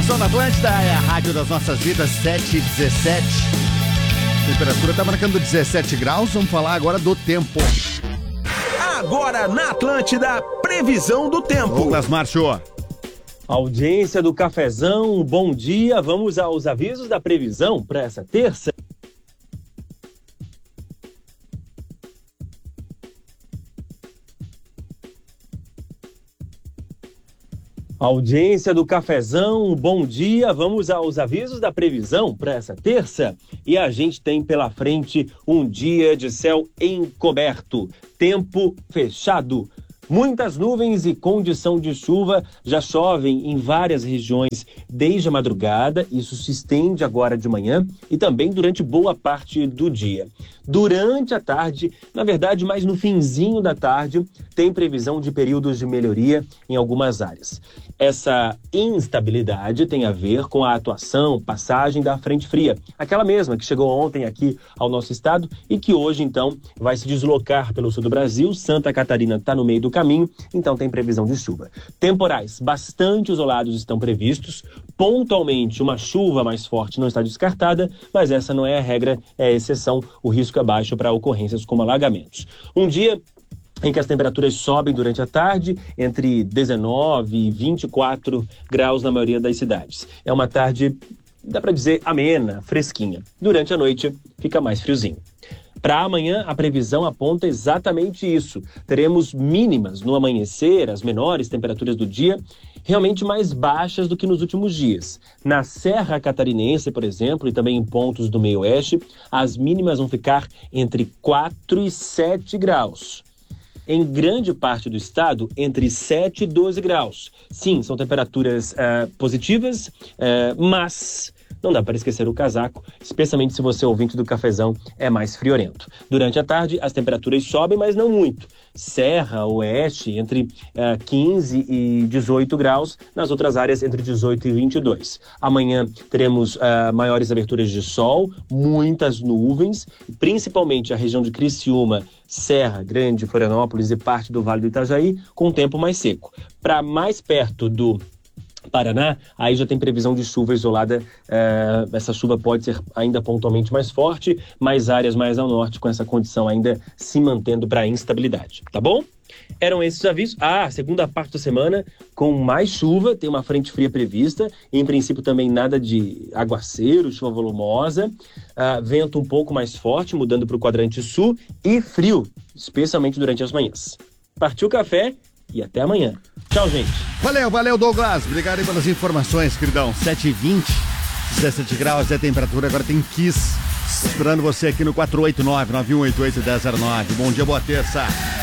programação da Atlântida, é a rádio das nossas vidas, 7h17. A temperatura está marcando 17 graus, vamos falar agora do tempo. Agora na Atlântida, previsão do tempo. Douglas Márcio. Audiência do Cafezão, bom dia. Vamos aos avisos da previsão para essa terça. Audiência do Cafezão, bom dia. Vamos aos avisos da previsão para essa terça. E a gente tem pela frente um dia de céu encoberto, tempo fechado. Muitas nuvens e condição de chuva, já chovem em várias regiões desde a madrugada, isso se estende agora de manhã e também durante boa parte do dia. Durante a tarde, na verdade mais no finzinho da tarde, tem previsão de períodos de melhoria em algumas áreas. Essa instabilidade tem a ver com a atuação, passagem da frente fria, aquela mesma que chegou ontem aqui ao nosso estado e que hoje então vai se deslocar pelo sul do Brasil. Santa Catarina está no meio do caminho, então tem previsão de chuva. Temporais bastante isolados estão previstos, pontualmente uma chuva mais forte não está descartada, mas essa não é a regra, é a exceção, o risco é baixo para ocorrências como alagamentos. Um dia em que as temperaturas sobem durante a tarde, entre 19 e 24 graus na maioria das cidades. É uma tarde, dá para dizer, amena, fresquinha. Durante a noite, fica mais friozinho. Para amanhã, a previsão aponta exatamente isso. Teremos mínimas no amanhecer, as menores temperaturas do dia, realmente mais baixas do que nos últimos dias. Na Serra Catarinense, por exemplo, e também em pontos do meio-oeste, as mínimas vão ficar entre 4 e 7 graus. Em grande parte do estado, entre 7 e 12 graus. Sim, são temperaturas positivas, mas não dá para esquecer o casaco, especialmente se você, ouvinte do Cafezão, é mais friorento. Durante a tarde, as temperaturas sobem, mas não muito. Serra, Oeste, entre 15 e 18 graus, nas outras áreas, entre 18 e 22. Amanhã teremos maiores aberturas de sol, muitas nuvens, principalmente a região de Criciúma, Serra Grande, Florianópolis e parte do Vale do Itajaí, com o tempo mais seco. Para mais perto do Paraná, aí já tem previsão de chuva isolada. Essa chuva pode ser ainda pontualmente mais forte, mas áreas mais ao norte com essa condição ainda se mantendo para instabilidade, tá bom? Eram esses avisos. Segunda parte da semana com mais chuva, tem uma frente fria prevista, em princípio também nada de aguaceiro, chuva volumosa, vento um pouco mais forte, mudando para o quadrante sul, e frio, especialmente durante as manhãs. Partiu o café e até amanhã. Tchau, gente. Valeu, Douglas. Obrigado aí pelas informações, queridão. 7h20, 17 graus é a temperatura, agora tem Kiss esperando você aqui no 489-9188-1009. Bom dia, boa terça.